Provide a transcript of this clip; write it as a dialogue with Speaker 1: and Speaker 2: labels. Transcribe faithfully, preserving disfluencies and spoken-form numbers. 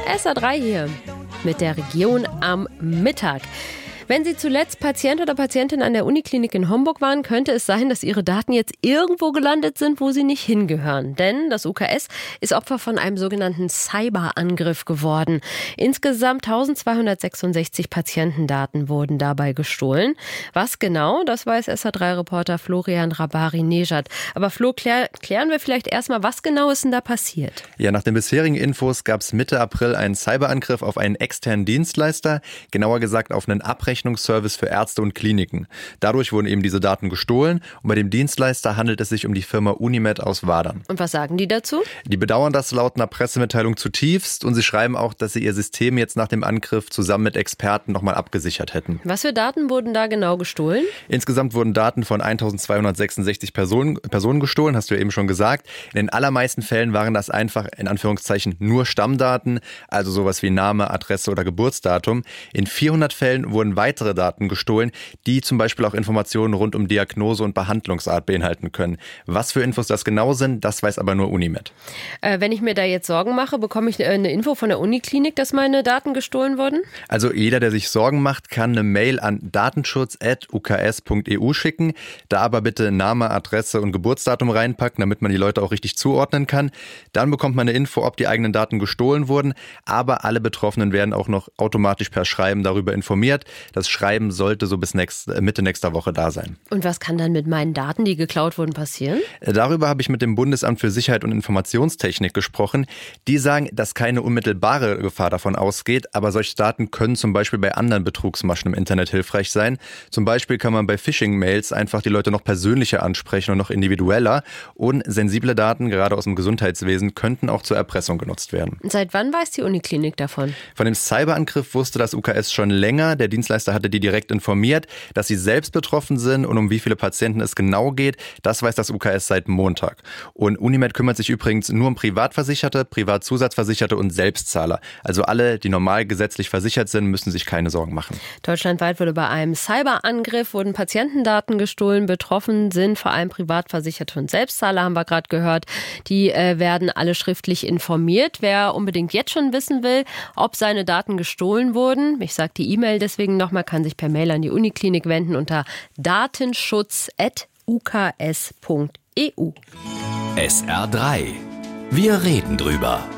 Speaker 1: S R drei hier mit der Region am Mittag. Wenn Sie zuletzt Patient oder Patientin an der Uniklinik in Homburg waren, könnte es sein, dass Ihre Daten jetzt irgendwo gelandet sind, wo sie nicht hingehören. Denn das U K S ist Opfer von einem sogenannten Cyberangriff geworden. Insgesamt eintausendzweihundertsechsundsechzig Patientendaten wurden dabei gestohlen. Was genau, das weiß S R drei Reporter Florian Rabari-Nejad. Aber Flo, klär, klären wir vielleicht erstmal, was genau ist denn da passiert?
Speaker 2: Ja, nach den bisherigen Infos gab es Mitte April einen Cyberangriff auf einen externen Dienstleister, genauer gesagt auf einen Abrechnungsservice für Ärzte und Kliniken. Dadurch wurden eben diese Daten gestohlen und bei dem Dienstleister handelt es sich um die Firma Unimed aus Wadern.
Speaker 1: Und was sagen die dazu?
Speaker 2: Die bedauern das laut einer Pressemitteilung zutiefst und sie schreiben auch, dass sie ihr System jetzt nach dem Angriff zusammen mit Experten nochmal abgesichert hätten.
Speaker 1: Was für Daten wurden da genau gestohlen?
Speaker 2: Insgesamt wurden Daten von eintausendzweihundertsechsundsechzig Personen, Personen gestohlen, hast du ja eben schon gesagt. In den allermeisten Fällen waren das einfach in Anführungszeichen nur Stammdaten, also sowas wie Name, Adresse oder Geburtsdatum. In vierhundert Fällen wurden weitere weitere Daten gestohlen, die zum Beispiel auch Informationen rund um Diagnose und Behandlungsart beinhalten können. Was für Infos das genau sind, das weiß aber nur Unimed.
Speaker 1: Äh, wenn ich mir da jetzt Sorgen mache, bekomme ich eine Info von der Uniklinik, dass meine Daten gestohlen wurden?
Speaker 2: Also jeder, der sich Sorgen macht, kann eine Mail an datenschutz at u k s punkt e u schicken. Da aber bitte Name, Adresse und Geburtsdatum reinpacken, damit man die Leute auch richtig zuordnen kann. Dann bekommt man eine Info, ob die eigenen Daten gestohlen wurden. Aber alle Betroffenen werden auch noch automatisch per Schreiben darüber informiert. Das Schreiben sollte so bis nächst, Mitte nächster Woche da sein.
Speaker 1: Und was kann dann mit meinen Daten, die geklaut wurden, passieren?
Speaker 2: Darüber habe ich mit dem Bundesamt für Sicherheit und Informationstechnik gesprochen. Die sagen, dass keine unmittelbare Gefahr davon ausgeht, aber solche Daten können zum Beispiel bei anderen Betrugsmaschen im Internet hilfreich sein. Zum Beispiel kann man bei Phishing-Mails einfach die Leute noch persönlicher ansprechen und noch individueller. Und sensible Daten, gerade aus dem Gesundheitswesen, könnten auch zur Erpressung genutzt werden.
Speaker 1: Seit wann weiß die Uniklinik davon?
Speaker 2: Von dem Cyberangriff wusste das U K S schon länger. Der Dienstleister hatte die direkt informiert, dass sie selbst betroffen sind und um wie viele Patienten es genau geht. Das weiß das U K S seit Montag. Und Unimed kümmert sich übrigens nur um Privatversicherte, Privatzusatzversicherte und Selbstzahler. Also alle, die normal gesetzlich versichert sind, müssen sich keine Sorgen machen.
Speaker 1: Deutschlandweit wurde bei einem Cyberangriff wurden Patientendaten gestohlen. Betroffen sind vor allem Privatversicherte und Selbstzahler, haben wir gerade gehört. Die äh, werden alle schriftlich informiert. Wer unbedingt jetzt schon wissen will, ob seine Daten gestohlen wurden, ich sage die E-Mail deswegen nochmal, kann sich per Mail an die Uniklinik wenden unter datenschutz at u k s punkt e u.
Speaker 3: S R drei. Wir reden drüber.